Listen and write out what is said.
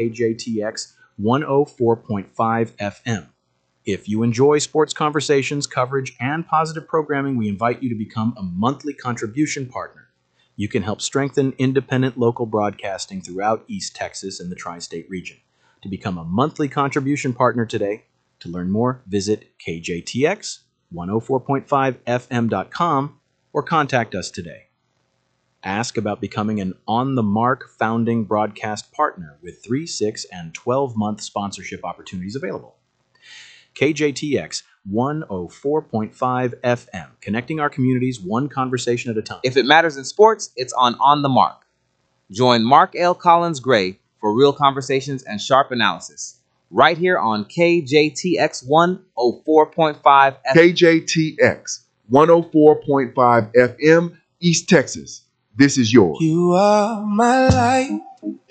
KJTX 104.5 FM. If you enjoy sports conversations, coverage, and positive programming, we invite you to become a monthly contribution partner. You can help strengthen independent local broadcasting throughout East Texas and the tri-state region. To become a monthly contribution partner today, to learn more, visit kjtx104.5fm.com or contact us today. Ask about becoming an On the Mark founding broadcast partner with 3, 6, and 12-month sponsorship opportunities available. KJTX 104.5 FM, connecting our communities one conversation at a time. If it matters in sports, it's on the Mark. Join Mark L. Collins Gray for real conversations and sharp analysis, right here on KJTX 104.5 FM. KJTX 104.5 FM, East Texas. This is yours. You are my light,